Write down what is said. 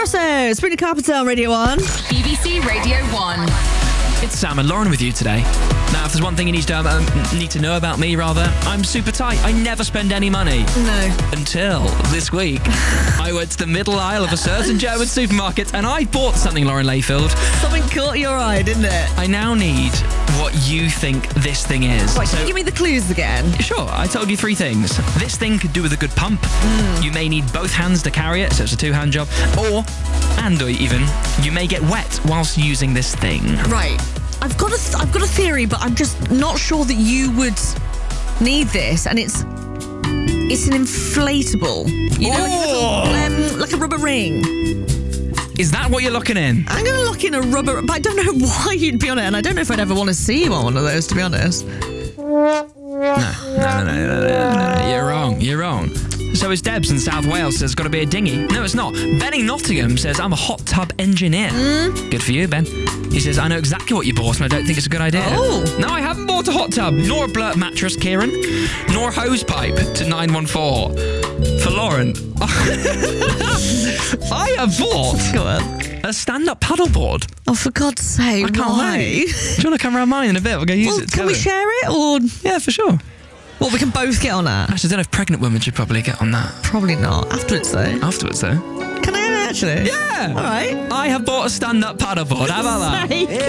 Ingrosso, Sabrina Carpenter on Radio 1. BBC Radio 1. It's Sam and Lauren with you today. Now, if there's one thing you need to know about me, I'm super tight. I never spend any money. No. Until this week, I went to the middle aisle of a certain German supermarket and I bought something, Lauren Layfield. Something caught your eye, didn't it? I now need what you think this thing is. Right, can you give me the clues again? Sure, I told you 3 things. This thing could do with a good pump. You may need both hands to carry it, so it's a 2-hand job. Or even, you may get wet whilst using this thing. Right. I've got a theory, but I'm just not sure that you would need this. And it's an inflatable. You know, like a rubber ring. Is that what you're looking in? I'm going to look in a rubber, but I don't know why you'd be on it, and I don't know if I'd ever want to see you on one of those, to be honest. No. You're wrong. So is Debs in South Wales says it's got to be a dinghy. No, it's not. Ben in Nottingham says, I'm a hot tub engineer. Good for you, Ben. He says, I know exactly what you bought and I don't think it's a good idea. Oh. No, I haven't bought a hot tub, nor a blurt mattress, Kieran, nor a hose pipe to 914. For Lauren, I have bought a stand-up paddleboard. Oh, for God's sake, I can't wait. Do you want to come around mine in a bit? We'll go use it together. Can we share it, or...? Yeah, for sure. Well, we can both get on that. Actually, I don't know if pregnant women should probably get on that. Probably not. Afterwards, though. Can I actually? Yeah. All right. I have bought a stand-up paddleboard. How about that?